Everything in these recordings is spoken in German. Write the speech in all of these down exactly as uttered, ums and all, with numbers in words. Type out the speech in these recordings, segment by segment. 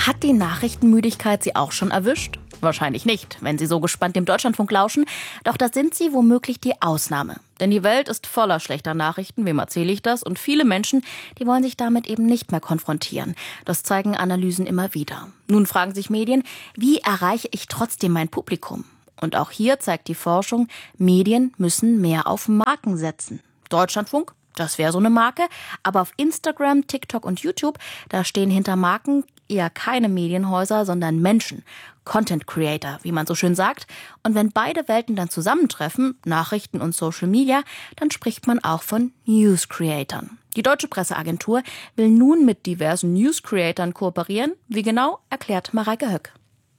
Hat die Nachrichtenmüdigkeit Sie auch schon erwischt? Wahrscheinlich nicht, wenn Sie so gespannt dem Deutschlandfunk lauschen. Doch da sind Sie womöglich die Ausnahme. Denn die Welt ist voller schlechter Nachrichten, wem erzähle ich das? Und viele Menschen, die wollen sich damit eben nicht mehr konfrontieren. Das zeigen Analysen immer wieder. Nun fragen sich Medien, wie erreiche ich trotzdem mein Publikum? Und auch hier zeigt die Forschung, Medien müssen mehr auf Marken setzen. Deutschlandfunk? Das wäre so eine Marke. Aber auf Instagram, TikTok und YouTube, da stehen hinter Marken eher keine Medienhäuser, sondern Menschen. Content Creator, wie man so schön sagt. Und wenn beide Welten dann zusammentreffen, Nachrichten und Social Media, dann spricht man auch von News Creatern. Die Deutsche Presseagentur will nun mit diversen News Creatern kooperieren. Wie genau, erklärt Mareike Höck.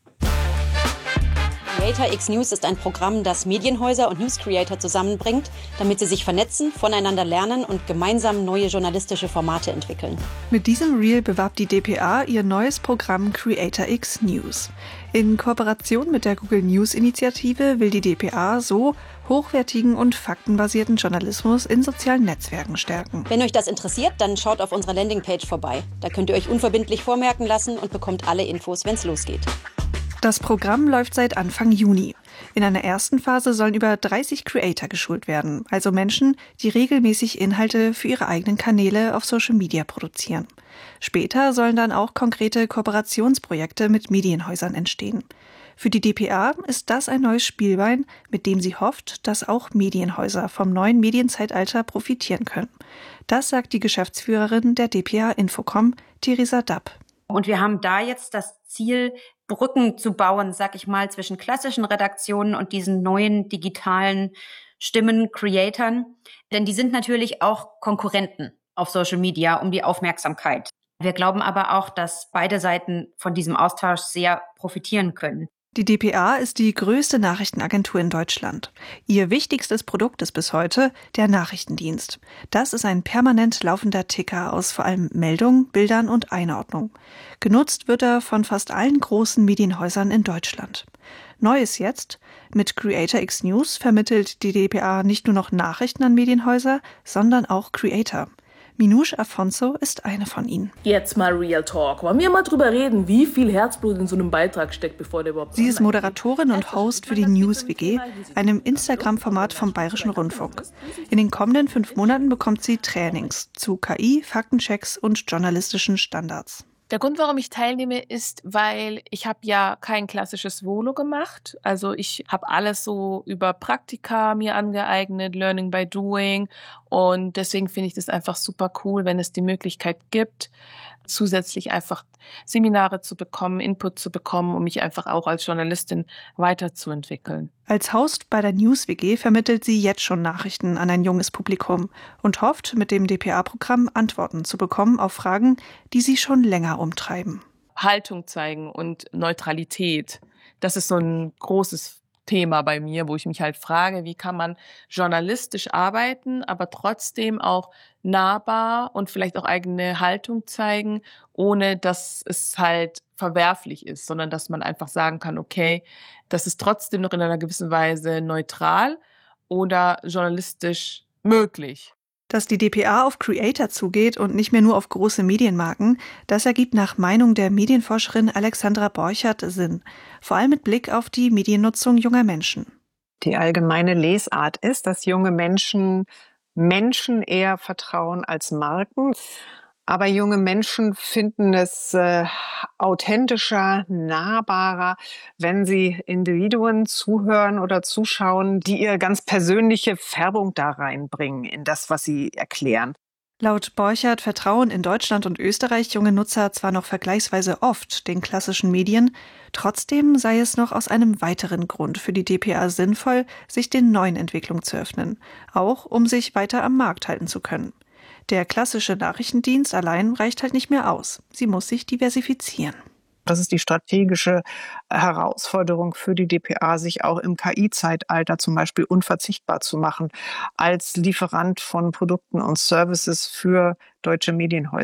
Creator X News ist ein Programm, das Medienhäuser und News Creator zusammenbringt, damit sie sich vernetzen, voneinander lernen und gemeinsam neue journalistische Formate entwickeln. Mit diesem Reel bewarb die D P A ihr neues Programm Creator X News. In Kooperation mit der Google News Initiative will die D P A so hochwertigen und faktenbasierten Journalismus in sozialen Netzwerken stärken. Wenn euch das interessiert, dann schaut auf unserer Landingpage vorbei. Da könnt ihr euch unverbindlich vormerken lassen und bekommt alle Infos, wenn es losgeht. Das Programm läuft seit Anfang Juni. In einer ersten Phase sollen über dreißig Creator geschult werden, also Menschen, die regelmäßig Inhalte für ihre eigenen Kanäle auf Social Media produzieren. Später sollen dann auch konkrete Kooperationsprojekte mit Medienhäusern entstehen. Für die D P A ist das ein neues Spielbein, mit dem sie hofft, dass auch Medienhäuser vom neuen Medienzeitalter profitieren können. Das sagt die Geschäftsführerin der D P A Infocom, Theresa Dapp. Und wir haben da jetzt das Ziel, Brücken zu bauen, sag ich mal, zwischen klassischen Redaktionen und diesen neuen digitalen Stimmen, Creatoren. Denn die sind natürlich auch Konkurrenten auf Social Media um die Aufmerksamkeit. Wir glauben aber auch, dass beide Seiten von diesem Austausch sehr profitieren können. Die D P A ist die größte Nachrichtenagentur in Deutschland. Ihr wichtigstes Produkt ist bis heute der Nachrichtendienst. Das ist ein permanent laufender Ticker aus vor allem Meldungen, Bildern und Einordnung. Genutzt wird er von fast allen großen Medienhäusern in Deutschland. Neu ist jetzt, mit Creator X News vermittelt die D P A nicht nur noch Nachrichten an Medienhäuser, sondern auch Creator. Minouche Afonso ist eine von ihnen. Jetzt mal Real Talk. Wollen wir mal drüber reden, wie viel Herzblut in so einem Beitrag steckt, bevor der überhaupt... Sie ist Moderatorin und Host für die News W G, einem Instagram-Format vom Bayerischen Rundfunk. In den kommenden fünf Monaten bekommt sie Trainings zu K I, Faktenchecks und journalistischen Standards. Der Grund, warum ich teilnehme, ist, weil ich habe ja kein klassisches Volo gemacht. Also ich habe alles so über Praktika mir angeeignet, Learning by Doing. Und deswegen finde ich das einfach super cool, wenn es die Möglichkeit gibt, zusätzlich einfach Seminare zu bekommen, Input zu bekommen, um mich einfach auch als Journalistin weiterzuentwickeln. Als Host bei der News W G vermittelt sie jetzt schon Nachrichten an ein junges Publikum und hofft, mit dem D P A-Programm Antworten zu bekommen auf Fragen, die sie schon länger umtreiben. Haltung zeigen und Neutralität, das ist so ein großes Thema bei mir, wo ich mich halt frage, wie kann man journalistisch arbeiten, aber trotzdem auch nahbar und vielleicht auch eigene Haltung zeigen, ohne dass es halt verwerflich ist, sondern dass man einfach sagen kann, okay, das ist trotzdem noch in einer gewissen Weise neutral oder journalistisch möglich. Dass die D P A auf Creator zugeht und nicht mehr nur auf große Medienmarken, das ergibt nach Meinung der Medienforscherin Alexandra Borchert Sinn. Vor allem mit Blick auf die Mediennutzung junger Menschen. Die allgemeine Lesart ist, dass junge Menschen Menschen eher vertrauen als Marken. Aber junge Menschen finden es äh, authentischer, nahbarer, wenn sie Individuen zuhören oder zuschauen, die ihre ganz persönliche Färbung da reinbringen in das, was sie erklären. Laut Borchert vertrauen in Deutschland und Österreich junge Nutzer zwar noch vergleichsweise oft den klassischen Medien, trotzdem sei es noch aus einem weiteren Grund für die D P A sinnvoll, sich den neuen Entwicklungen zu öffnen, auch um sich weiter am Markt halten zu können. Der klassische Nachrichtendienst allein reicht halt nicht mehr aus. Sie muss sich diversifizieren. Das ist die strategische Herausforderung für die D P A, sich auch im K I-Zeitalter zum Beispiel unverzichtbar zu machen als Lieferant von Produkten und Services für deutsche Medienhäuser.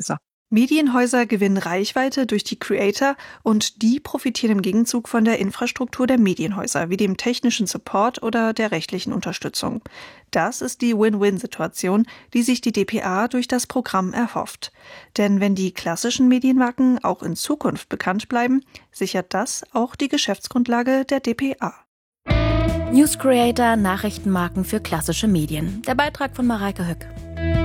Medienhäuser gewinnen Reichweite durch die Creator und die profitieren im Gegenzug von der Infrastruktur der Medienhäuser, wie dem technischen Support oder der rechtlichen Unterstützung. Das ist die Win-Win-Situation, die sich die D P A durch das Programm erhofft. Denn wenn die klassischen Medienmarken auch in Zukunft bekannt bleiben, sichert das auch die Geschäftsgrundlage der D P A. News Creator, Nachrichtenmarken für klassische Medien. Der Beitrag von Mareike Höck.